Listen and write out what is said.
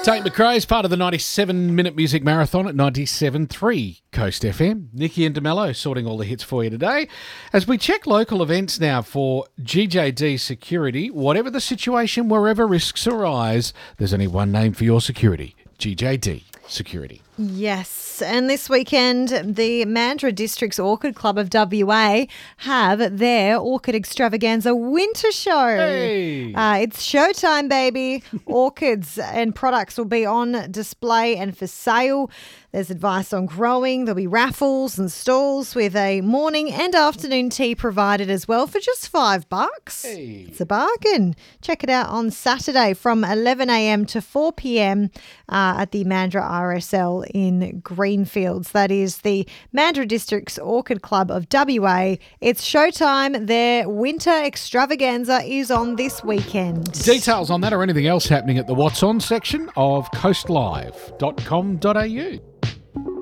Tate McRae is part of the 97-minute music marathon at 97.3 Coast FM. Nikki and DeMello sorting all the hits for you today. As we check local events now for GJD Security, whatever the situation, wherever risks arise, there's only one name for your security, GJD Security. Yes, and this weekend the Mandurah District's Orchid Club of WA have their Orchid Extravaganza Winter Show. Hey! It's showtime, baby. Orchids and products will be on display and for sale. There's advice on growing. There'll be raffles and stalls with a morning and afternoon tea provided as well for just $5. Hey. It's a bargain. Check it out on Saturday from 11 a.m. to 4 p.m. At the Mandurah RSL in Greenfields. That is the Mandurah District's Orchid Club of WA. It's showtime. Their winter extravaganza is on this weekend. Details on that or anything else happening at the What's On section of coastlive.com.au.